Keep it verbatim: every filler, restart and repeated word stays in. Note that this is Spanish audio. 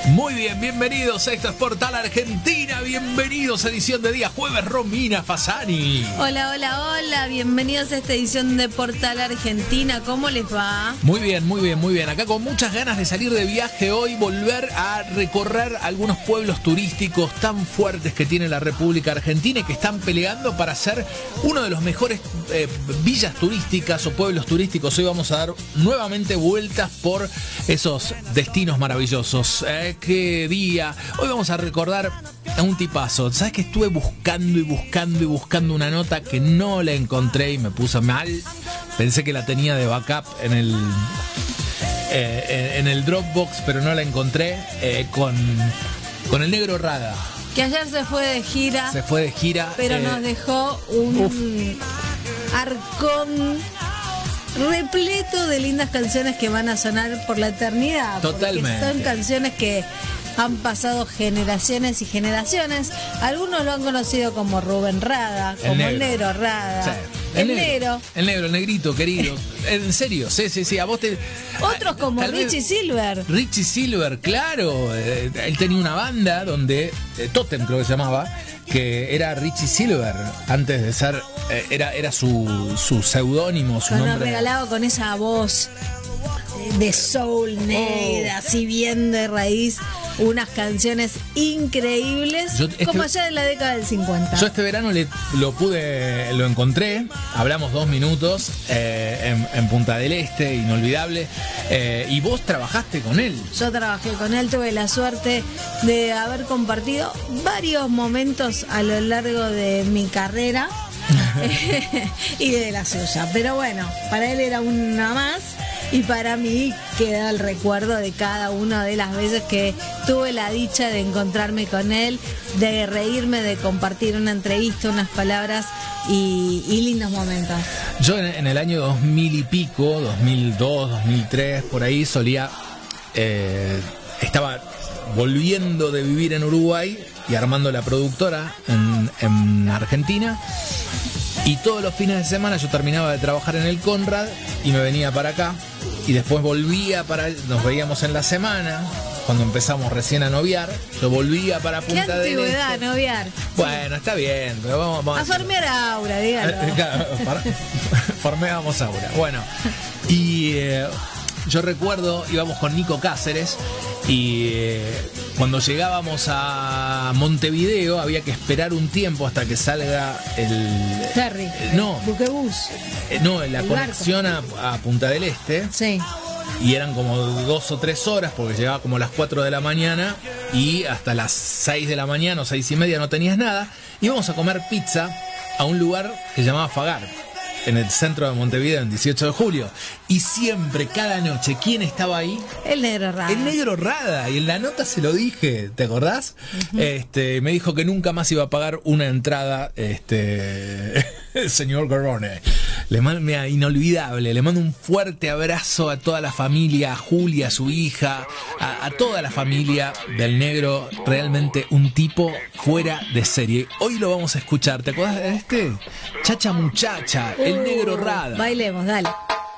Muy bien, bienvenidos. Esto es Portal Argentina. Bienvenidos a edición de día jueves, Romina Fasani. Hola, hola, hola. Bienvenidos a esta edición de Portal Argentina. ¿Cómo les va? Muy bien, muy bien, muy bien. Acá con muchas ganas de salir de viaje hoy, volver a recorrer algunos pueblos turísticos tan fuertes que tiene la República Argentina y que están peleando para ser uno de los mejores eh, villas turísticas o pueblos turísticos. Hoy vamos a dar nuevamente vueltas por esos destinos maravillosos. Eh, qué día. Hoy vamos a recordar a un tipazo. ¿Sabes que estuve buscando y buscando y buscando una nota que no la encontré y me puse mal? Pensé que la tenía de backup en el eh, en el Dropbox, pero no la encontré. Eh, con, con el Negro Rada. Que ayer se fue de gira. Se fue de gira. Pero eh, nos dejó un uf. arcón repleto de lindas canciones que van a sonar por la eternidad. Totalmente. Son canciones que han pasado generaciones y generaciones. Algunos lo han conocido como Rubén Rada, como el Negro, el negro Rada. Sí. El, el negro, negro. El negro, el negrito, querido. En serio, sí, sí, sí. A vos te. Otros como Richie vez, Silver. Richie Silver, claro. Eh, él tenía una banda donde. Eh, Totem, creo que se llamaba. Que era Richie Silver. Antes de ser. Eh, era, era su, su seudónimo, su Cuando nombre. regalaba con esa voz de soul negra, oh. así bien de raíz. Unas canciones increíbles, yo, este, como allá de la década del cincuenta. Yo este verano le, lo pude, lo encontré, hablamos dos minutos eh, en, en Punta del Este, inolvidable, eh, y vos trabajaste con él. Yo trabajé con él, tuve la suerte de haber compartido varios momentos a lo largo de mi carrera y de la suya, pero bueno, para él era una más. Y para mí queda el recuerdo de cada una de las veces que tuve la dicha de encontrarme con él, de reírme, de compartir una entrevista, unas palabras y, y lindos momentos. Yo en, en el año dos mil y pico, dos mil dos, dos mil tres, por ahí solía, eh, estaba volviendo de vivir en Uruguay y armando la productora en, en Argentina. Y todos los fines de semana yo terminaba de trabajar en el Conrad y me venía para acá. Y después volvía para... Nos veíamos en la semana, cuando empezamos recién a noviar. Yo volvía para Punta del Este. ¿Qué antigüedad, noviar? Bueno, sí. Está bien, pero vamos... vamos a formear a Aura, dígalo. Claro, formeamos a Aura. Bueno, y eh, yo recuerdo, íbamos con Nico Cáceres y... Eh, cuando llegábamos a Montevideo había que esperar un tiempo hasta que salga el... Ferry. El, no. Buquebús. Eh, no, la conexión a, a Punta del Este. Sí. Y eran como dos o tres horas porque llegaba como a las cuatro de la mañana y hasta las seis de la mañana o seis y media no tenías nada. Íbamos a comer pizza a un lugar que se llamaba Fagar, en el centro de Montevideo, en dieciocho de julio. Y siempre, cada noche, ¿quién estaba ahí? El Negro Rada. El Negro Rada. Y en la nota se lo dije, ¿te acordás? Uh-huh. Este, me dijo que nunca más iba a pagar una entrada, este, el señor Garrone. Le mando, mira, inolvidable. Le mando un fuerte abrazo a toda la familia, a Julia, a su hija, a, a toda la familia del Negro. Realmente un tipo fuera de serie. Hoy lo vamos a escuchar. ¿Te acordás de este? Chacha Muchacha, el Negro Rada. Bailemos, dale.